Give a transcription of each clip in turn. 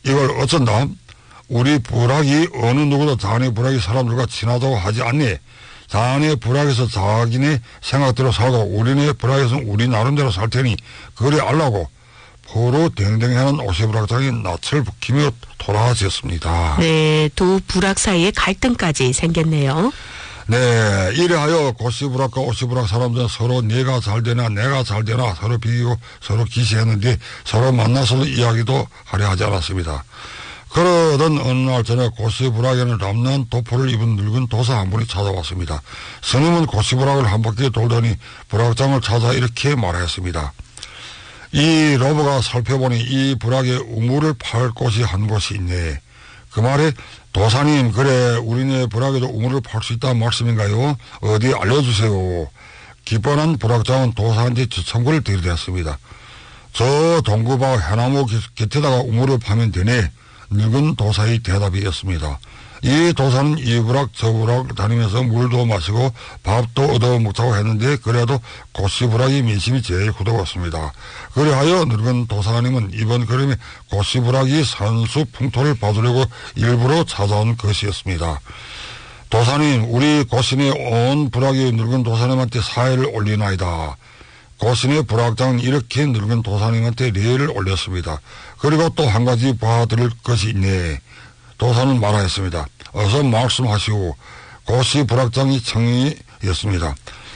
이걸 어쩐다? 우리 부락이 어느 누구도 자네 부락이 사람들과 친하다고 하지 않니? 자네 부락에서 자기네 생각대로 살고 우리네 부락에서는 우리 나름대로 살 테니 그래 알라고 포로 댕댕하는 오시부락장이 낯을 부키며 돌아가셨습니다. 네, 두 부락 사이에 갈등까지 생겼네요. 네, 이래하여 고시부락과 오시부락 사람들은 서로 내가 잘 되나 내가 잘 되나 서로 비기고 서로 기시했는데 서로 만나서도 이야기도 하려 하지 않았습니다. 그러던 어느 날 저녁 고시부락에는 ram난 도포를 입은 늙은 도사 한 분이 찾아왔습니다. 스님은 고시부락을 한 바퀴 돌더니 부락장을 찾아 이렇게 말했습니다. 이 로버가 살펴보니 이 부락에 우물을 팔 곳이 한 곳이 있네. 그 말에 도사님 그래 우리네 부락에도 우물을 팔 수 있다는 말씀인가요? 어디 알려주세요. 기뻐한 부락장은 도사한테 지청구를 들이댔습니다. 저 동구바 해나무 곁에다가 우물을 파면 되네. 늙은 도사의 대답이었습니다. 이 도사는 이 부락 저 부락 다니면서 물도 마시고 밥도 얻어먹자고 했는데 그래도 고시부락이 민심이 제일 굳어왔습니다. 그래하여 늙은 도사님은 이번 걸음에 고시부락이 산수 풍토를 봐주려고 일부러 찾아온 것이었습니다. 도사님 우리 고신의 온 부락이 늙은 도사님한테 사회를 올리나이다. 고신의 부락장은 이렇게 늙은 도사님한테礼를 올렸습니다. 그리고 또 한 가지 봐드릴 것이 있네. 도사는 말하였습니다. 어서 말씀하시오. 고시부락장이 청이였습니다.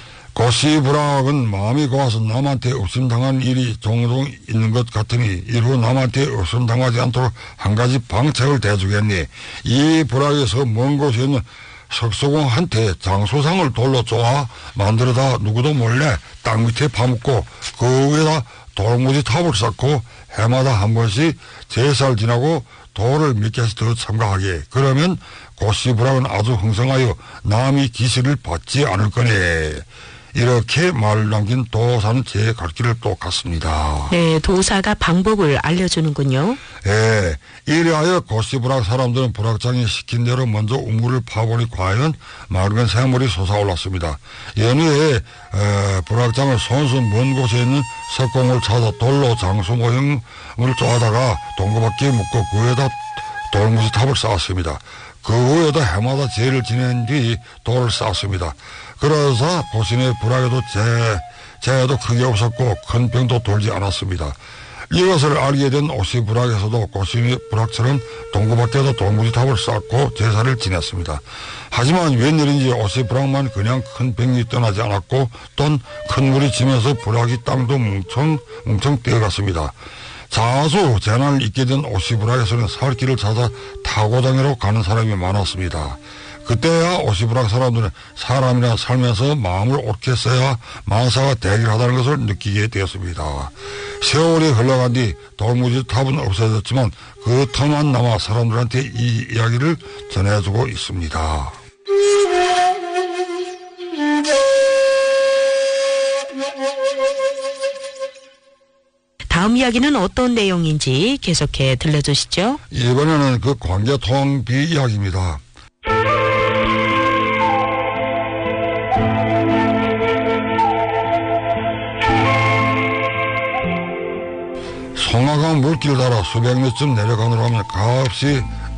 고시부락은 마음이 고와서 남한테 업심당한 일이 종종 있는 것 같으니 이후 남한테 업심당하지 않도록 한 가지 방책을 대주겠니. 이 부락에서 먼 곳에 있는 석소공한테 장수상을 돌로 쪼아 만들어다 누구도 몰래 땅 밑에 파묻고 그 위에다 돌무지 탑을 쌓고 해마다 한 번씩 제사를 지나고 돌을 몇 개씩 더 참가하게. 그러면 고시부락은 아주 흥성하여 남이 기시를 받지 않을 거네. 이렇게 말을 남긴 도사는 제 갈 길을 또 갔습니다. 네, 도사가 방법을 알려주는군요. 예, 이래하여 고시부락 사람들은 부락장이 시킨 대로 먼저 우물을 파보니 과연 맑은 샘물이 솟아올랐습니다. 연후에 부락장을 손수 먼 곳에 있는 석공을 찾아 돌로 장수 모형을 쪼아다가 동구밖에 묶고 그 위에다 돌무지 탑을 쌓았습니다. 그 위에다 해마다 제를 지낸 뒤 돌을 쌓았습니다. 그래서 고신의 부락에도 재해도 크게 없었고 큰 병도 돌지 않았습니다. 이것을 알게 된 오시부락에서도 고신의 부락처럼 동구밖에도 돌무지탑을 쌓고 제사를 지냈습니다. 하지만 웬일인지 오시부락만 그냥 큰 병이 떠나지 않았고 또 큰 물이 지면서 부락이 땅도 뭉청 뛰어갔습니다. 자수 재난을 잊게 된 오시부락에서는 살 길을 찾아 타고당해로 가는 사람이 많았습니다. 그때야 오시부락 사람들은 사람이나 살면서 마음을 옳게 써야 만사가 대결하다는 것을 느끼게 되었습니다. 세월이 흘러간 뒤 돌무지 탑은 없어졌지만 그 터만 남아 사람들한테 이 이야기를 전해주고 있습니다. 다음 이야기는 어떤 내용인지 계속해 들려주시죠. 이번에는 그 광개토항비 이야기입니다. 송화강 물길 따라 수백 리쯤 내려가느라 하면 값이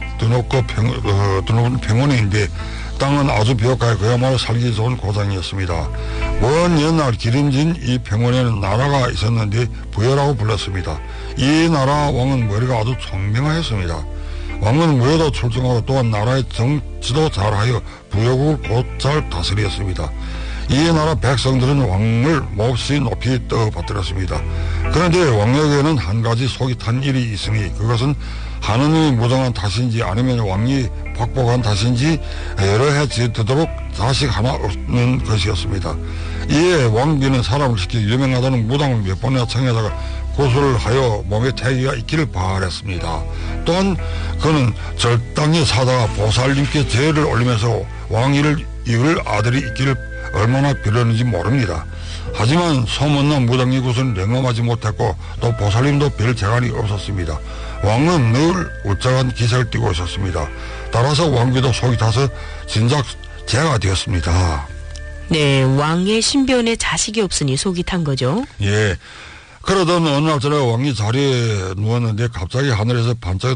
드높은 평원인데 땅은 아주 비옥하여 그야말로 살기 좋은 고장이었습니다. 먼 옛날 기름진 이 평원에는 나라가 있었는데 부여라고 불렀습니다. 이 나라 왕은 머리가 아주 총명하였습니다. 왕은 무예도 출중하고 또한 나라의 정치도 잘하여 부여국을 곧잘 다스렸습니다. 이 나라 백성들은 왕을 몹시 높이 떠받들었습니다. 그런데 왕에게는 한 가지 속이 탄 일이 있으니 그것은 하느님이 무정한 탓인지 아니면 왕이 박복한 탓인지 여러 해 지도록 자식 하나 없는 것이었습니다. 이에 왕비는 사람을 시켜 유명하다는 무당을 몇 번이나 청해다가 고소를 하여 몸에 태기가 있기를 바랬습니다. 또한 그는 절당에 사다가 보살님께 제를 올리면서 왕위를 이을 아들이 있기를 얼마나 빌었는지 모릅니다. 하지만 소문난 무당의 곳은 냉엄하지 못했고 또 보살님도 별 재간이 없었습니다. 왕은 늘 울적한 기색을 띠고 있었습니다. 따라서 왕비도 속이 타서 진작 재가 되었습니다. 네, 왕의 신변에 자식이 없으니 속이 탄 거죠. 예. 그러던 어느 날 저녁 왕이 자리에 누웠는데 갑자기 하늘에서 반짝